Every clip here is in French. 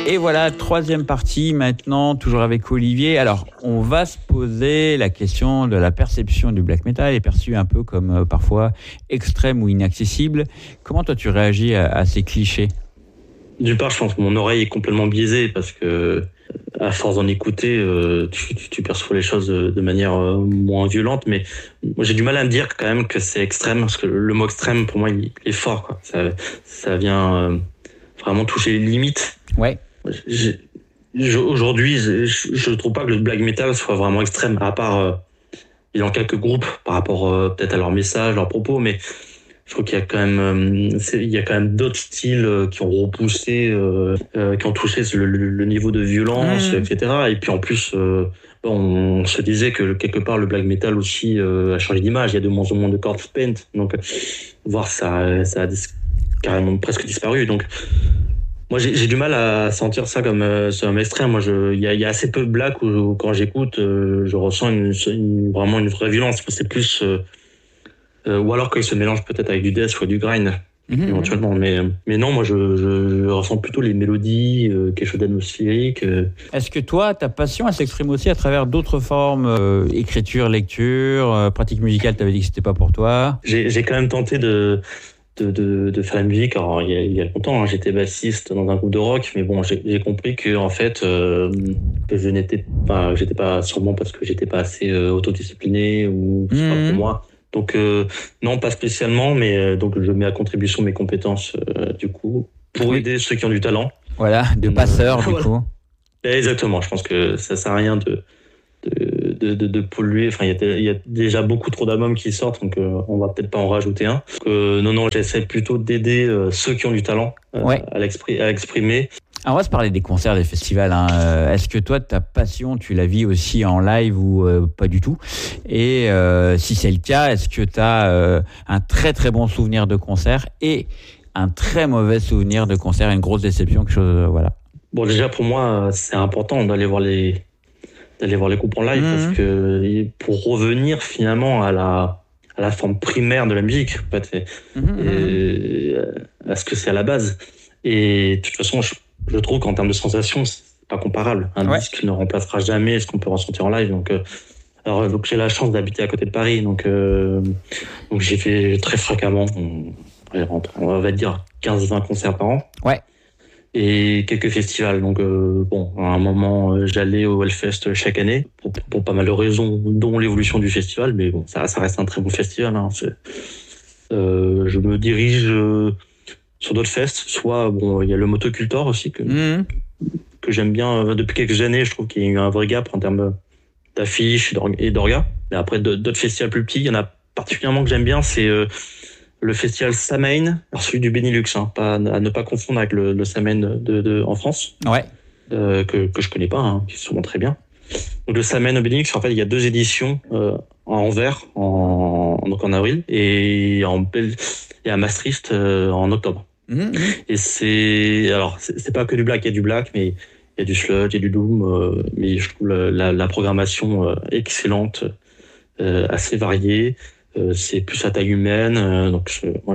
Et voilà, troisième partie maintenant, toujours avec Olivier. Alors, on va se poser la question de la perception du black metal, est perçu un peu comme parfois extrême ou inaccessible. Comment toi tu réagis à ces clichés ? D'une part, je pense que mon oreille est complètement biaisée parce que, à force d'en écouter, tu perçois les choses de manière moins violente. Mais moi, j'ai du mal à me dire quand même que c'est extrême parce que le mot extrême, pour moi, il est fort, quoi. Ça vient vraiment toucher les limites. Ouais. Aujourd'hui, je trouve pas que le black metal soit vraiment extrême, à part il y a quelques groupes par rapport peut-être à leur message, leurs propos, mais je trouve qu'il y a quand même d'autres styles qui ont repoussé, qui ont touché le niveau de violence, etc. Et puis en plus, on se disait que quelque part le black metal aussi a changé d'image. Il y a de moins en moins de corpse paint, donc voir ça a carrément presque disparu. Donc moi j'ai du mal à sentir ça comme un extrême. Moi il y a assez peu de black où quand j'écoute, je ressens vraiment une vraie violence. C'est plus ou alors quand il se mélange peut-être avec du death ou du grind éventuellement, mais non, moi je ressens plutôt les mélodies, quelque chose d'atmosphérique. Est-ce que toi, ta passion, elle s'exprime aussi à travers d'autres formes, écriture, lecture, pratique musicale? T'avais dit que c'était pas pour toi. J'ai quand même tenté de faire la musique. Alors il y a longtemps, j'étais bassiste dans un groupe de rock, mais bon, j'ai compris que en fait que j'étais pas, sûrement parce que j'étais pas assez autodiscipliné ou c'est pas pour moi. Donc non, pas spécialement, mais donc je mets à contribution mes compétences du coup pour aider ceux qui ont du talent. Voilà, de passeurs du coup. Exactement. Je pense que ça sert à rien de polluer. Enfin, il y a déjà beaucoup trop d'albums qui sortent, donc on va peut-être pas en rajouter un. Non, j'essaie plutôt d'aider ceux qui ont du talent à l'exprimer. Alors on va se parler des concerts, des festivals. Est-ce que toi, ta passion, tu la vis aussi en live ou pas du tout? Et si c'est le cas, est-ce que tu as un très très bon souvenir de concert et un très mauvais souvenir de concert, une grosse déception, quelque chose, voilà. Bon, déjà pour moi, c'est important d'aller voir les groupes en live parce que pour revenir finalement à la forme primaire de la musique, en fait, à ce que c'est à la base. Et de toute façon, je trouve qu'en termes de sensations, c'est pas comparable. Un disque ne remplacera jamais ce qu'on peut ressentir en live. Donc j'ai la chance d'habiter à côté de Paris, donc j'ai fait très fréquemment, on va dire 15-20 concerts par an. Ouais. Et quelques festivals. Donc à un moment, j'allais au Hellfest chaque année pour pas mal de raisons, dont l'évolution du festival. Mais bon, ça reste un très bon festival. Je me dirige sur d'autres fests. Soit il y a le Motocultor aussi que j'aime bien depuis quelques années. Je trouve qu'il y a eu un vrai gap en termes d'affiches et d'orgas. Mais après d'autres festivals plus petits, il y en a particulièrement que j'aime bien. C'est le festival Samhain, celui du Benelux, à ne pas confondre avec le Samhain en France, que je connais pas, qui est sûrement très bien. Donc le Samhain au Benelux, en fait, il y a 2 éditions à Anvers donc en avril et à Maastricht en octobre. Et c'est pas que du black, il y a du black, mais il y a du sludge, il y a du doom, mais je trouve la programmation excellente, assez variée. C'est plus à taille humaine, donc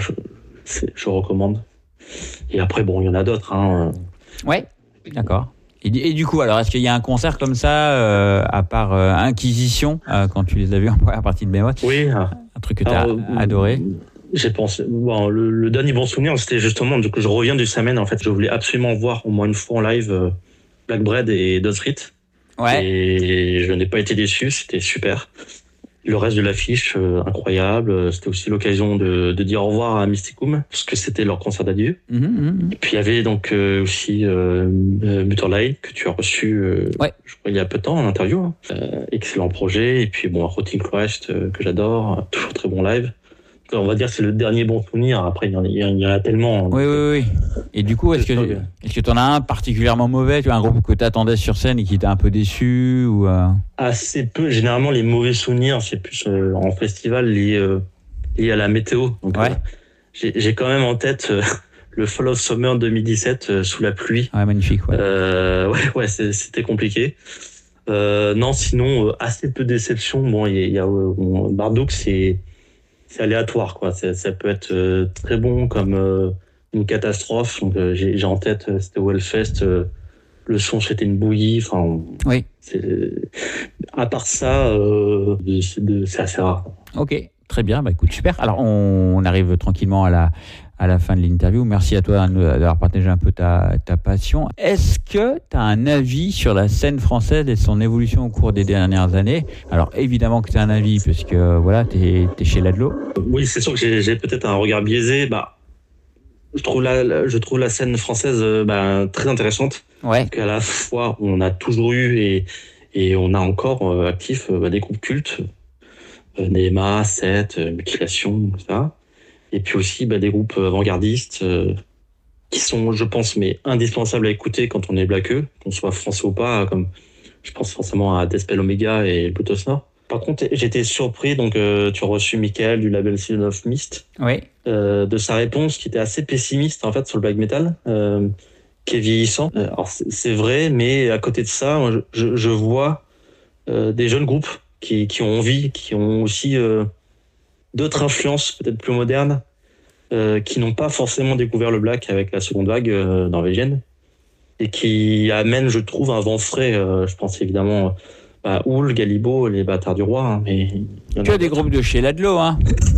je recommande. Et après, il y en a d'autres. Ouais, d'accord. Et du coup, alors, est-ce qu'il y a un concert comme ça, à part Inquisition, quand tu les as vus en première partie de Behemoth? Oui. Un truc que tu as adoré? J'ai pensé. Le dernier bon souvenir, c'était justement que je reviens du Samhain. En fait, je voulais absolument voir au moins une fois en live Black Bread et Doddsrit. Ouais. Et je n'ai pas été déçu. C'était super. Le reste de l'affiche, incroyable. C'était aussi l'occasion de dire au revoir à Mysticum, parce que c'était leur concert d'adieu. Et puis il y avait donc aussi Mutterlight, que tu as reçu je crois, il y a peu de temps en interview. Excellent projet. Et puis Rotting Christ, que j'adore. Toujours très bon live. On va dire que c'est le dernier bon souvenir. Après, il y en a tellement. Oui. Et du coup, est-ce que tu en as un particulièrement mauvais? Tu as un groupe que tu attendais sur scène et qui t'a un peu déçu ou Assez peu. Généralement, les mauvais souvenirs, c'est plus en festival lié à la météo. Donc, j'ai quand même en tête le Fall of Summer 2017 sous la pluie. Ouais, magnifique. C'était compliqué. Non, sinon, assez peu de déceptions. Il y a Marduk, c'est aléatoire, quoi. Ça peut être très bon comme une catastrophe. Donc j'ai en tête c'était au Hellfest le son c'était une bouillie. Enfin, oui. À part ça, c'est assez rare. Ok, très bien. Bah, écoute, super. Alors, on arrive tranquillement à la fin de l'interview. Merci à toi d'avoir partagé un peu ta passion. Est-ce que tu as un avis sur la scène française et son évolution au cours des dernières années? Alors, évidemment que tu as un avis, puisque voilà, tu es chez Ladlo. Oui, c'est sûr que j'ai peut-être un regard biaisé. Je trouve la scène française très intéressante. Ouais. Qu'à la fois, on a toujours eu et on a encore actifs des groupes cultes. Neema, Seth, Mutilation, etc. Et puis aussi des groupes avant-gardistes qui sont, je pense, indispensables à écouter quand on est blackeux, qu'on soit français ou pas, comme je pense forcément à Deathspell Omega et Bluetooth Nord. Par contre, j'étais surpris, donc tu as reçu Michael du label Season of Mist, oui. De sa réponse qui était assez pessimiste en fait sur le black metal, qui est vieillissant. Alors c'est vrai, mais à côté de ça, je vois des jeunes groupes qui ont envie, qui ont aussi d'autres influences peut-être plus modernes, qui n'ont pas forcément découvert le black avec la seconde vague norvégienne, et qui amènent, je trouve, un vent frais. Je pense évidemment Houl, Galibo, les Bâtards du Roi. Hein, mais tu as des groupes de chez Ladlo, hein.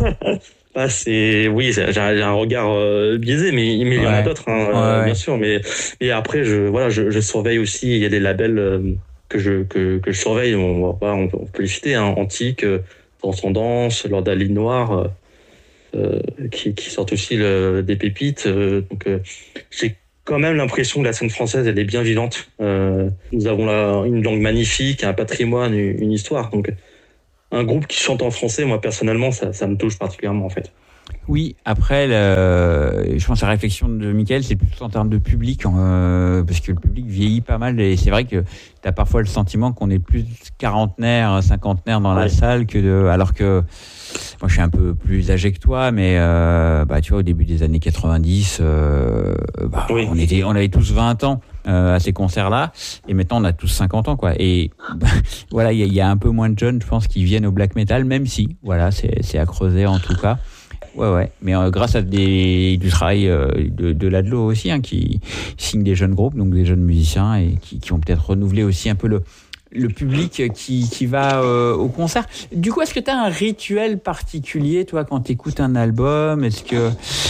Oui, j'ai un regard biaisé, mais il y en a d'autres, hein, bien sûr. Mais après, je surveille aussi. Il y a des labels que je surveille. On peut les citer, hein, Antique, Transcendance, Lord Alley Noir, qui sortent aussi des pépites. Donc, j'ai quand même l'impression que la scène française, elle est bien vivante. Nous avons une langue magnifique, un patrimoine, une histoire. Donc, un groupe qui chante en français, moi personnellement, ça me touche particulièrement en fait. Oui, après, je pense que la réflexion de Michael, c'est plutôt en termes de public, parce que le public vieillit pas mal, et c'est vrai que tu as parfois le sentiment qu'on est plus quarantenaire, cinquantenaire dans la salle, alors que moi je suis un peu plus âgé que toi, mais tu vois, au début des années 90, on avait tous 20 ans à ces concerts-là, et maintenant on a tous 50 ans, quoi. Et voilà, il y a un peu moins de jeunes, je pense, qui viennent au black metal, même si, voilà, c'est à creuser en tout cas. Ouais. Mais grâce à du travail de Ladlo aussi, hein, qui signe des jeunes groupes, donc des jeunes musiciens, et qui ont peut-être renouvelé aussi un peu le public qui va au concert. Du coup, est-ce que tu as un rituel particulier, toi, quand tu écoutes un album? Est-ce que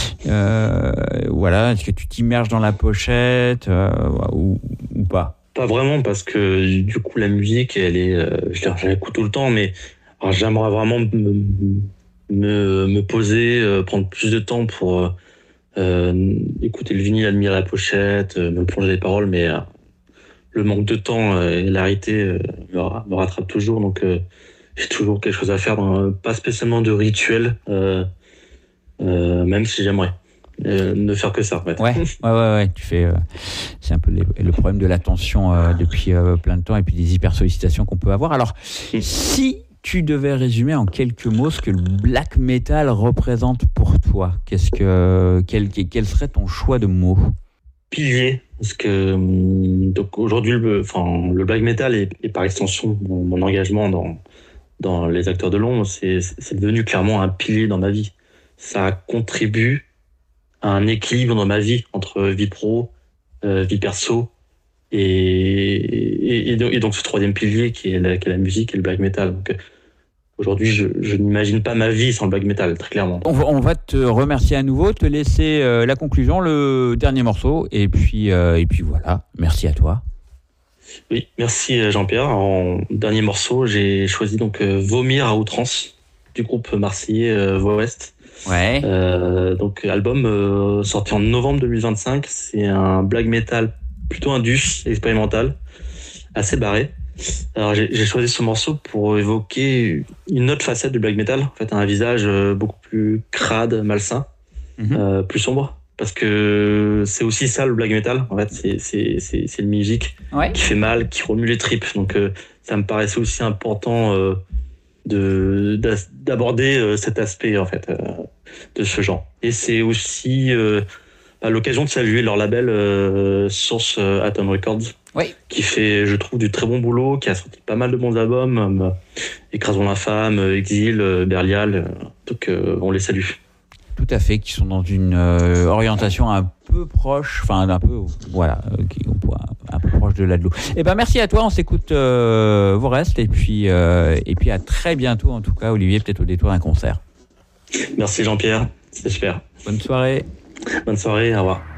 tu t'immerges dans la pochette ou pas? Pas vraiment, parce que du coup, la musique, elle est, je l'écoute tout le temps, mais alors, j'aimerais vraiment me poser, prendre plus de temps pour écouter le vinyle, admirer la pochette, me plonger les paroles, mais le manque de temps et l'arité me rattrape toujours, donc j'ai toujours quelque chose à faire, pas spécialement de rituel, même si j'aimerais ne faire que ça en fait. Ouais, tu fais c'est un peu le problème de l'attention depuis plein de temps, et puis des hyper sollicitations qu'on peut avoir. Alors si tu devais résumer en quelques mots ce que le black metal représente pour toi, quel serait ton choix de mots? Pilier, parce que donc aujourd'hui le black metal est par extension mon engagement dans les acteurs de l'ombre, c'est devenu clairement un pilier dans ma vie. Ça contribue à un équilibre dans ma vie entre vie pro, vie perso, et donc ce troisième pilier qui est la musique et le black metal. Donc, aujourd'hui, je n'imagine pas ma vie sans le black metal, très clairement. On va te remercier à nouveau, te laisser la conclusion, le dernier morceau, et puis voilà. Merci à toi. Oui, merci Jean-Pierre. En dernier morceau, j'ai choisi donc Vomir à outrance du groupe marseillais Voix Ouest. Ouais. Donc album sorti en novembre 2025. C'est un black metal plutôt indus, expérimental, assez barré. Alors j'ai choisi ce morceau pour évoquer une autre facette du black metal, en fait un visage beaucoup plus crade, malsain, plus sombre, parce que c'est aussi ça le black metal. En fait c'est une musique qui fait mal, qui remue les tripes. Donc ça me paraissait aussi important d'aborder cet aspect en fait de ce genre. Et c'est aussi l'occasion de saluer leur label Source Atom Records, qui fait, je trouve, du très bon boulot, qui a sorti pas mal de bons albums, Écrasons l'infâme, Exil, Berlial, donc on les salue. Tout à fait, qui sont dans une orientation un peu proche, enfin un peu, voilà, peu proche de l'Adelot. Eh ben merci à toi, on s'écoute vos restes et puis à très bientôt en tout cas Olivier, peut-être au détour d'un concert. Merci Jean-Pierre, c'est super. Bonne soirée. Bonne soirée, au revoir.